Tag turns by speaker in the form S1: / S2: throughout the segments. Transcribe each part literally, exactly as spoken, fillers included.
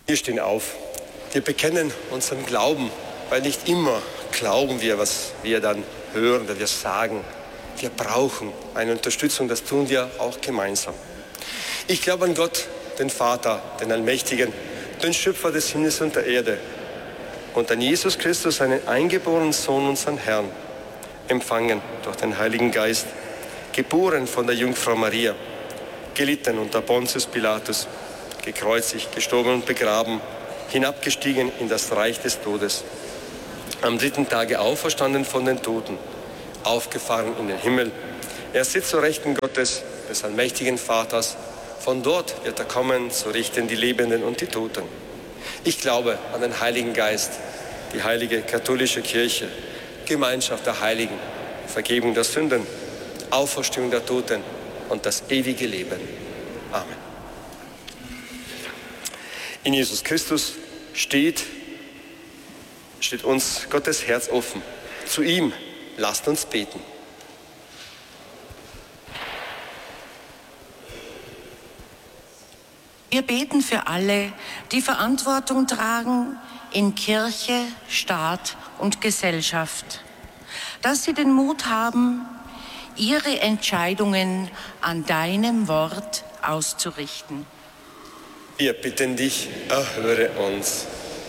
S1: Wir stehen auf. Wir bekennen unseren Glauben, weil nicht immer glauben wir, was wir dann hören, was wir sagen. Wir brauchen eine Unterstützung, das tun wir auch gemeinsam. Ich glaube an Gott, den Vater, den Allmächtigen, den Schöpfer des Himmels und der Erde und an Jesus Christus, seinen eingeborenen Sohn, unseren Herrn, empfangen durch den Heiligen Geist, geboren von der Jungfrau Maria, gelitten unter Pontius Pilatus, gekreuzigt, gestorben und begraben, hinabgestiegen in das Reich des Todes, am dritten Tage auferstanden von den Toten, aufgefahren in den Himmel. Er sitzt zur Rechten Gottes, des allmächtigen Vaters. Von dort wird er kommen, zu richten die Lebenden und die Toten. Ich glaube an den Heiligen Geist, die heilige katholische Kirche, Gemeinschaft der Heiligen, Vergebung der Sünden, Auferstehung der Toten und das ewige Leben. Amen. In Jesus Christus steht, steht uns Gottes Herz offen. Zu ihm lasst uns beten.
S2: Wir beten für alle, die Verantwortung tragen in Kirche, Staat und Gesellschaft, dass sie den Mut haben, ihre Entscheidungen an deinem Wort auszurichten.
S1: Wir bitten dich, erhöre uns.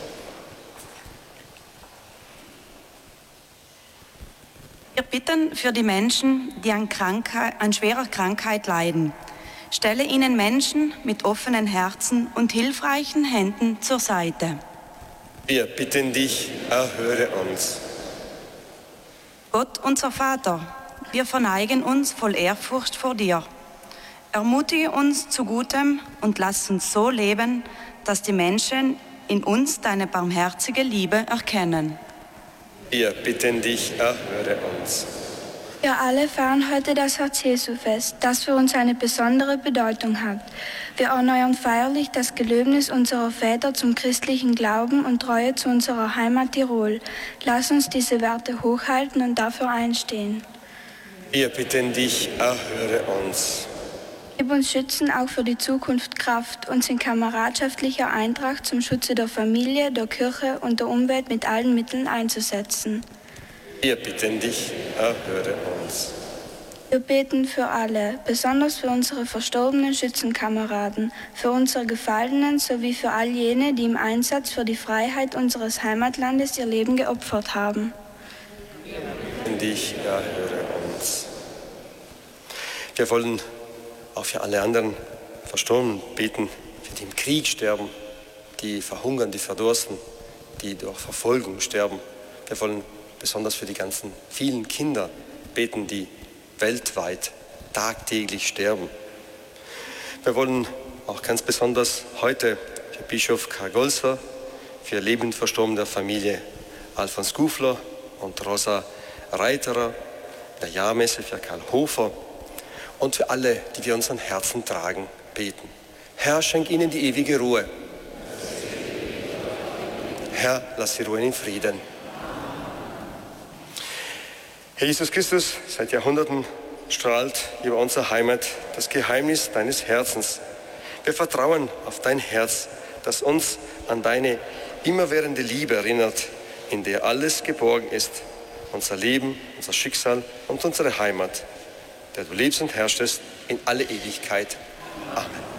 S3: Wir bitten für die Menschen, die an, Krankheit, an schwerer Krankheit leiden. Stelle ihnen Menschen mit offenen Herzen und hilfreichen Händen zur Seite.
S1: Wir bitten dich, erhöre uns.
S3: Gott, unser Vater, wir verneigen uns voll Ehrfurcht vor dir. Ermutige uns zu Gutem und lass uns so leben, dass die Menschen in uns deine barmherzige Liebe erkennen.
S1: Wir bitten dich, erhöre uns.
S4: Wir alle feiern heute das Herz-Jesu-Fest, das für uns eine besondere Bedeutung hat. Wir erneuern feierlich das Gelöbnis unserer Väter zum christlichen Glauben und Treue zu unserer Heimat Tirol. Lass uns diese Werte hochhalten und dafür einstehen.
S1: Wir bitten dich, erhöre uns.
S4: Gib uns Schützen auch für die Zukunft Kraft, uns in kameradschaftlicher Eintracht zum Schutze der Familie, der Kirche und der Umwelt mit allen Mitteln einzusetzen.
S1: Wir bitten dich, erhöre uns.
S4: Wir beten für alle, besonders für unsere verstorbenen Schützenkameraden, für unsere Gefallenen sowie für all jene, die im Einsatz für die Freiheit unseres Heimatlandes ihr Leben geopfert haben.
S1: Wir bitten dich, erhöre uns. Wir wollen auch für alle anderen Verstorbenen beten, für die im Krieg sterben, die verhungern, die verdursten, die durch Verfolgung sterben. Wir wollen besonders für die ganzen vielen Kinder beten, die weltweit tagtäglich sterben. Wir wollen auch ganz besonders heute für Bischof Karl Golser, für lebend verstorbene Familie Alfons Gufler und Rosa Reiterer, der Jahrmesse für Karl Hofer und für alle, die wir unseren Herzen tragen, beten. Herr, schenk ihnen die ewige Ruhe. Herr, lass sie ruhen in Frieden. Herr Jesus Christus, seit Jahrhunderten strahlt über unsere Heimat das Geheimnis deines Herzens. Wir vertrauen auf dein Herz, das uns an deine immerwährende Liebe erinnert, in der alles geborgen ist, unser Leben, unser Schicksal und unsere Heimat, der du lebst und herrschest in alle Ewigkeit. Amen.